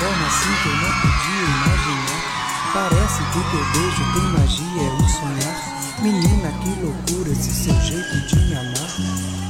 forma assim que eu não podia imaginar. Parece que teu beijo tem magia, é um sonhar. Menina, que loucura esse seu jeito de me amar.